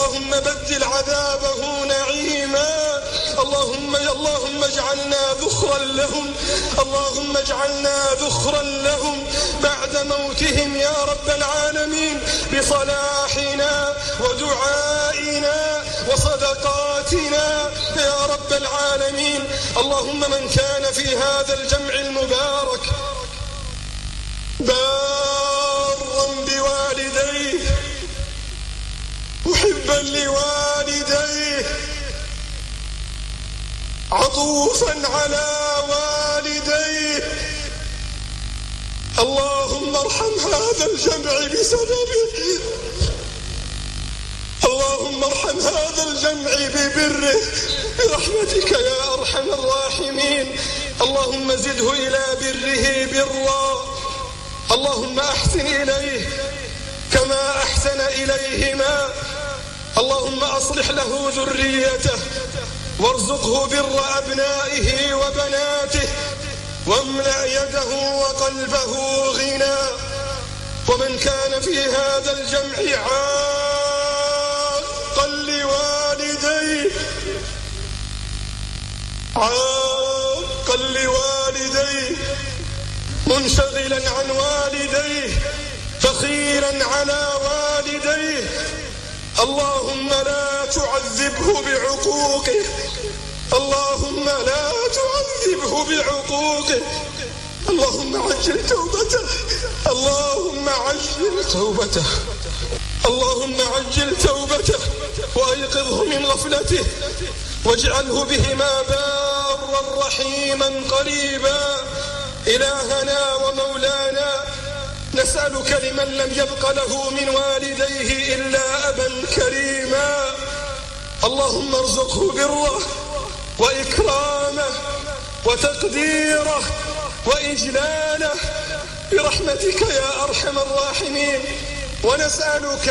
اللهم بدل عذابه نعيما. اللهم اجعلنا ذخرا لهم، اللهم اجعلنا ذخرا لهم بعد موتهم يا رب العالمين، بصلاحنا ودعائنا وصدقاتنا يا رب العالمين. اللهم من كان في هذا الجمع المبارك بارا بوالديه محبا لوالديه عطوفا على والديه، اللهم ارحم هذا الجمع بسببه، اللهم ارحم هذا الجمع ببره برحمتك يا أرحم الراحمين. اللهم زده إلى بره برا، اللهم أحسن إليه كما أحسن إليهما. اللهم أصلح له ذريته وارزقه بر أبنائه وبناته، واملأ يده وقلبه غنى. ومن كان في هذا الجمع عاقا لوالديه منشغلا عن والديه فخيرا على والديه، اللهم لا تعذبه بعقوقه، اللهم لا تعذبه بعقوقه. اللهم عجل توبته، اللهم عجل توبته، اللهم عجل توبته وأيقظه من غفلته، واجعله بهما بارا رحيما قريبا. إلهنا ومولانا، نسألك لمن لم يبق له من والديه إلا أبا كريما، اللهم ارزقه بره وإكرامه وتقديره وإجلاله برحمتك يا أرحم الراحمين. ونسألك